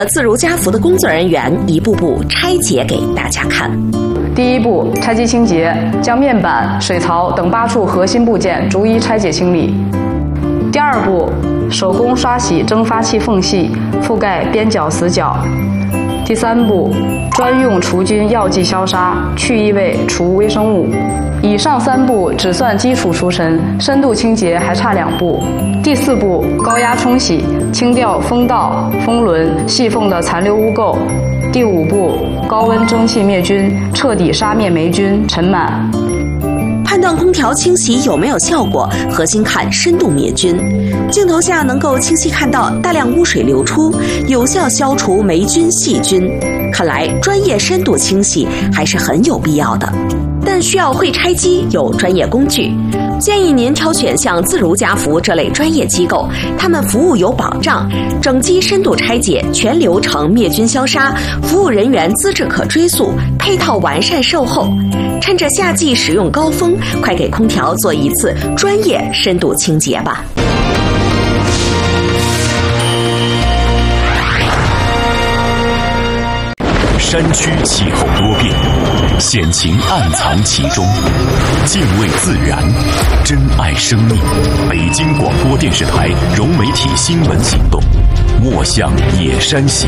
自如家福的工作人员一步步拆解给大家看。 第一步，拆机清洁，将面板、水槽等8处核心部件逐一拆解清理。第二步，手工刷洗蒸发器缝隙，覆盖边角死角。第三步，专用除菌药剂消杀，去异味除微生物。以上3步只算基础除尘，深度清洁还差2步。第4步，高压冲洗，清掉风道、风轮、细缝的残留污垢。第5步，高温蒸汽灭菌，彻底杀灭霉菌、尘螨。 判断空调清洗有没有效果，核心看深度灭菌。镜头下能够清晰看到大量污水流出，有效消除霉菌、细菌。看来专业深度清洗还是很有必要的，但需要会拆机，有专业工具。建议您挑选像自如家福这类专业机构，他们服务有保障，整机深度拆解，全流程灭菌消杀，服务人员资质可追溯，配套完善售后。趁着夏季使用高峰，快给空调做一次专业深度清洁吧。 山区气候多变，险情暗藏其中。敬畏自然，珍爱生命。北京广播电视台融媒体新闻行动，莫向野山行。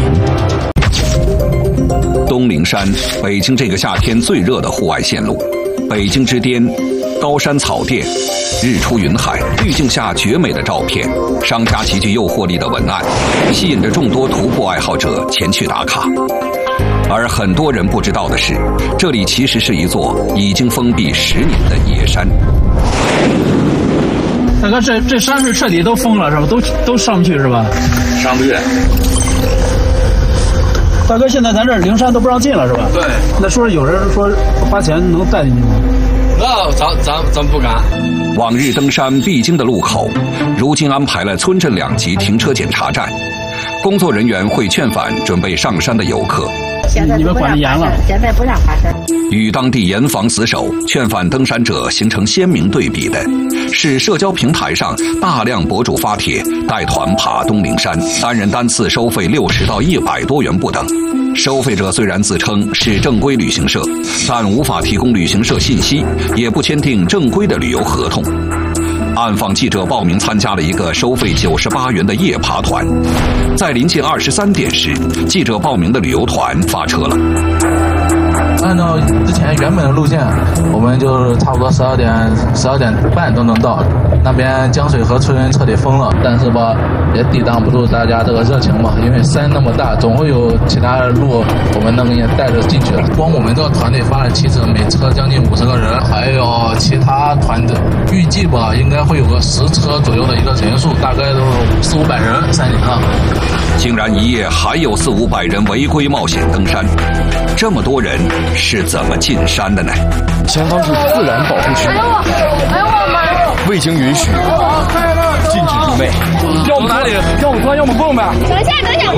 东陵山，北京这个夏天最热的户外线路。北京之巅，高山草甸，日出云海，滤镜下绝美的照片，商家极具诱惑力的文案，吸引着众多徒步爱好者前去打卡。而很多人不知道的是，这里其实是一座已经封闭10年的野山。 大哥，这山是彻底都封了是吧？都上不去是吧？ 上不去。 大哥，现在咱这灵山都不让进了是吧？ 对。 那说有人说花钱能带进去吗？ 那咱不敢。 往日登山必经的路口，如今安排了村镇2级停车检查站，工作人员会劝返准备上山的游客。 你们管理严了， 现在不让发车。 与当地严防死守、劝返登山者形成鲜明对比的，是社交平台上大量博主发帖带团爬东陵山，单人单次收费60到100多元不等。收费者虽然自称是正规旅行社，但无法提供旅行社信息，也不签订正规的旅游合同。暗访记者报名参加了一个收费98元的夜爬团，在临近23点时，记者报名的旅游团发车了。 按照之前原本的路线，我们就差不多12点半都能到。那边江水河村彻底封了，但是吧，也抵挡不住大家这个热情嘛。因为山那么大，总会有其他的路我们能给你带着进去的。光我们这个团队发了7车，每车将近50个人，还有其他团队，预计吧应该会有个10车左右的一个人数，大概都是400-500人山顶上。 竟然一夜还有400-500人违规冒险登山，这么多人是怎么进山的呢？ 前方是自然保护区，未经允许禁止入内。 要不哪里？要不钻，要么蹦呗。 等一下，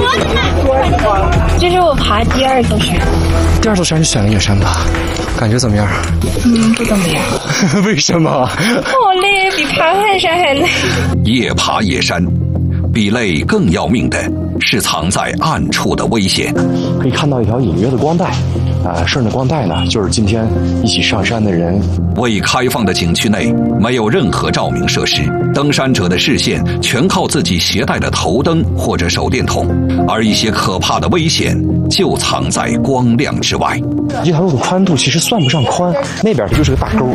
这是我爬第2座山。 第2座山是选了野山吧？感觉怎么样？ 不怎么样。 为什么？ 好累，比爬汉山还累。 夜爬野山，比累更要命的是藏在暗处的危险。 可以看到一条隐约的光带，顺着光带呢，就是今天一起上山的人。 未开放的景区内没有任何照明设施，登山者的视线全靠自己携带的头灯或者手电筒，而一些可怕的危险就藏在光亮之外。 这条路的宽度其实算不上宽，那边就是个大沟。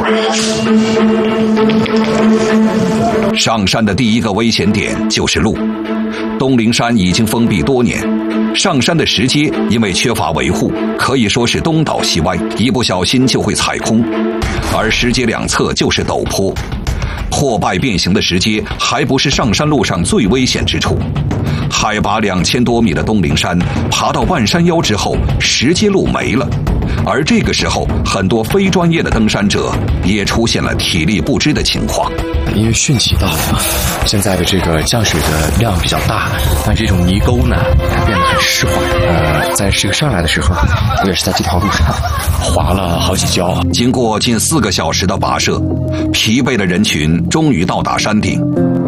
上山的第一个危险点就是路。东陵山已经封闭多年，上山的石阶因为缺乏维护，可以说是东倒西歪，一不小心就会踩空。而石阶2侧就是陡坡，破败变形的石阶还不是上山路上最危险之处。海拔2000多米的东陵山，爬到半山腰之后，石阶路没了。而这个时候，很多非专业的登山者也出现了体力不支的情况。 因为汛期到了，现在的这个降水的量比较大，但这种泥沟呢变得很湿滑。在这个上来的时候，我也是在这条路上滑了好几跤。 经过近4个小时的跋涉，疲惫的人群终于到达山顶。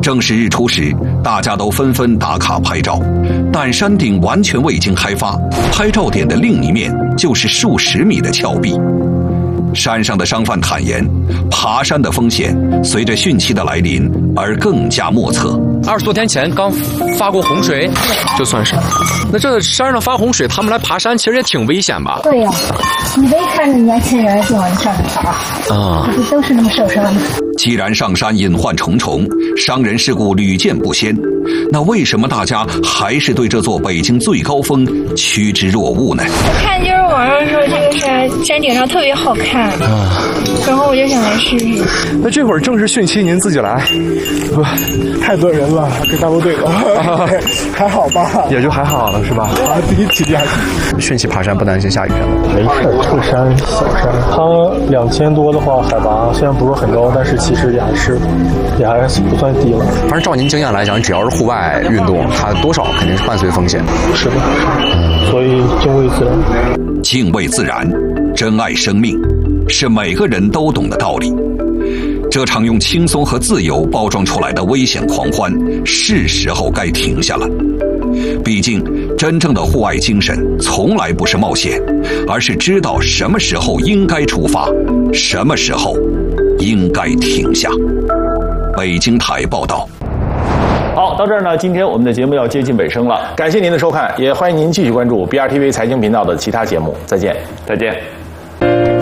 正是日出时，大家都纷纷打卡拍照，但山顶完全未经开发，拍照点的另一面就是数十米的峭壁。山上的商贩坦言，爬山的风险随着汛期的来临而更加莫测。 20多天前刚发过洪水，就算是。那这山上发洪水，他们来爬山其实也挺危险吧？ 对呀，你没看着年轻人就往上面爬啊，都是那么受伤的。 既然上山隐患重重，伤人事故屡见不鲜，那为什么大家还是对这座北京最高峰趋之若鹜呢？ 我看就是网上说这个山顶上特别好看然后我就想来试试。 那这会儿正是汛期，您自己来？ 不，太多人了，跟大部队了，还好吧？ 也就还好了，是吧？ 第一体力还汛期爬山不担心下雨什么？ 没事，这个山小山，它2000多的话，海拔虽然不是很高，但是其实也还不算低了。 反正照您经验来讲，只要是户外运动，它多少肯定是伴随风险。 是的，所以敬畏自然。 敬畏自然，珍爱生命，是每个人都懂的道理。这场用轻松和自由包装出来的危险狂欢，是时候该停下了。毕竟，真正的户外精神从来不是冒险，而是知道什么时候应该出发，什么时候应该停下。北京台报道。 好，到这儿呢，今天我们的节目要接近尾声了，感谢您的收看，也欢迎您继续关注 BRTV 财经频道的其他节目，再见。 再见。